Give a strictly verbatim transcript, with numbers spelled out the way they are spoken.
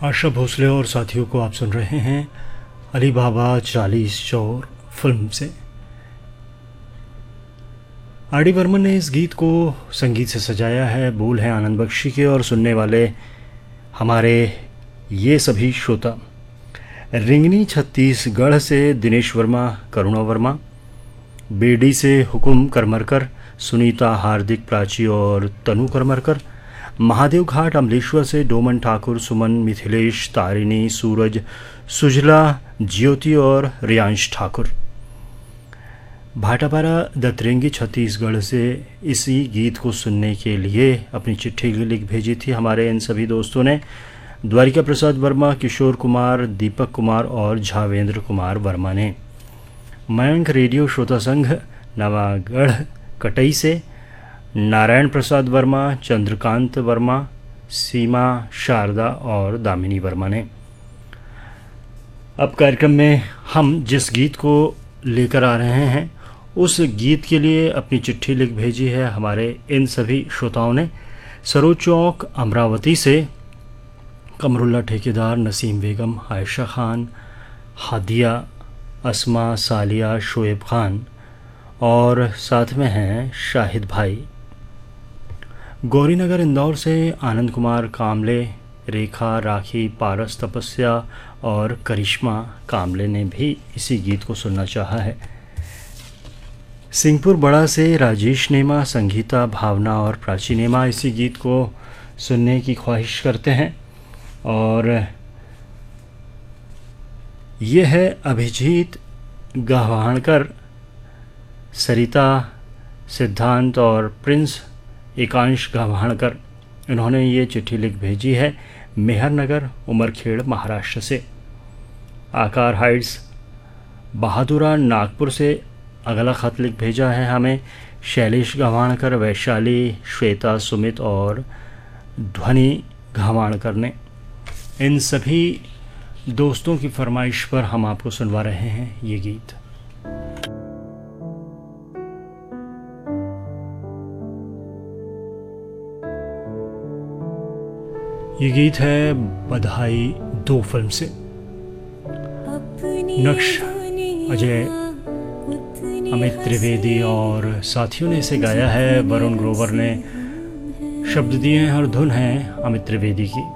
आशा भोसले और साथियों को आप सुन रहे हैं अली बाबा चालीस चौर फिल्म से। आर डी बर्मन ने इस गीत को संगीत से सजाया है। बोल हैं आनंद बख्शी के और सुनने वाले हमारे ये सभी श्रोता। रिंगनी छत्तीसगढ़ से दिनेश वर्मा, करुणा वर्मा, बेडी से हुकुम करमरकर, सुनीता, हार्दिक, प्राची और तनु करमरकर, महादेव घाट अमलेश्वर से डोमन ठाकुर, सुमन, मिथिलेश, तारिणी, सूरज, सुजला, ज्योति और रियांश ठाकुर। भाटापारा दतरेंगी छत्तीसगढ़ से इसी गीत को सुनने के लिए अपनी चिट्ठी लिख भेजी थी हमारे इन सभी दोस्तों ने। द्वारिका प्रसाद वर्मा, किशोर कुमार, दीपक कुमार और झावेंद्र कुमार वर्मा ने। मयंक रेडियो श्रोता संघ नवागढ़ कटई से नारायण प्रसाद वर्मा, चंद्रकांत वर्मा, सीमा, शारदा और दामिनी वर्मा ने। अब कार्यक्रम में हम जिस गीत को लेकर आ रहे हैं उस गीत के लिए अपनी चिट्ठी लिख भेजी है हमारे इन सभी श्रोताओं ने। सरोज चौक अमरावती से कमरुल्ला ठेकेदार, नसीम बेगम, आयशा खान, हादिया, अस्मा, सालिया, शोएब खान और साथ में हैं शाहिद भाई। गौरीनगर इंदौर से आनंद कुमार कामले, रेखा, राखी, पारस, तपस्या और करिश्मा कामले ने भी इसी गीत को सुनना चाहा है। सिंहपुर बड़ा से राजेश नेमा, संगीता, भावना और प्राची नेमा इसी गीत को सुनने की ख्वाहिश करते हैं। और ये है अभिजीत गहवाणकर, सरिता, सिद्धांत और प्रिंस एकांश गहवाणकर। इन्होंने ये चिट्ठी लिख भेजी है मेहरनगर, उमरखेड़, महाराष्ट्र से। आकार हाइट्स बहादुरा नागपुर से अगला ख़त लिख भेजा है हमें शैलेश गहवाणकर, वैशाली, श्वेता, सुमित और ध्वनि गहवाणकर ने। इन सभी दोस्तों की फरमाइश पर हम आपको सुनवा रहे हैं ये गीत। ये गीत है बधाई दो फिल्म से। नक्श अजय, अमित त्रिवेदी और साथियों ने इसे गाया है। वरुण ग्रोवर ने शब्द दिए हैं और धुन है अमित त्रिवेदी की।